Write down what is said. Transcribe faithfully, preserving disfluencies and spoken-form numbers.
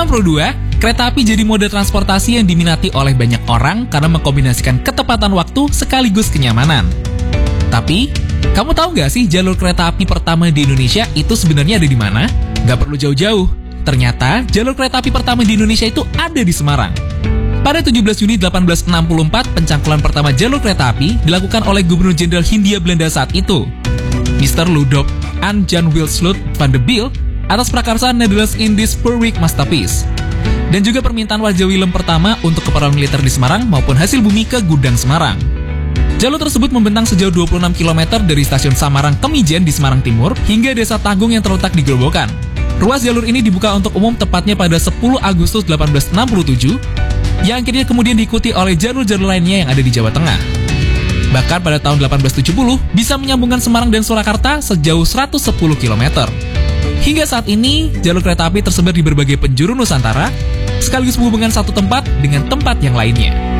enam puluh dua, kereta api jadi moda transportasi yang diminati oleh banyak orang karena mengkombinasikan ketepatan waktu sekaligus kenyamanan. Tapi, kamu tahu nggak sih jalur kereta api pertama di Indonesia itu sebenarnya ada di mana? Nggak perlu jauh-jauh. Ternyata, jalur kereta api pertama di Indonesia itu ada di Semarang. Pada tujuh belas Juni delapan belas enam puluh empat, pencangkulan pertama jalur kereta api dilakukan oleh Gubernur Jenderal Hindia Belanda saat itu, Mister Ludwig and Jan Wilsloot van de Biel, atas prakarsa Nederlands Indisch Spoorweg Masterpiece. Dan juga permintaan Raja Willem pertama untuk keperluan militer di Semarang maupun hasil bumi ke gudang Semarang. Jalur tersebut membentang sejauh dua puluh enam kilometer dari stasiun Samarang Kemijen di Semarang Timur hingga Desa Tanggung yang terletak di Grobogan. Ruas jalur ini dibuka untuk umum tepatnya pada sepuluh Agustus delapan belas enam puluh tujuh, yang akhirnya kemudian diikuti oleh jalur-jalur lainnya yang ada di Jawa Tengah. Bahkan pada tahun delapan belas tujuh puluh bisa menyambungkan Semarang dan Surakarta sejauh seratus sepuluh kilometer. Hingga saat ini, jalur kereta api tersebar di berbagai penjuru Nusantara, sekaligus menghubungkan satu tempat dengan tempat yang lainnya.